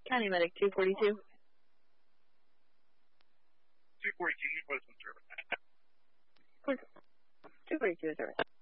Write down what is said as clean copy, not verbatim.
County Medic 242. 242, what is the service? 242 service.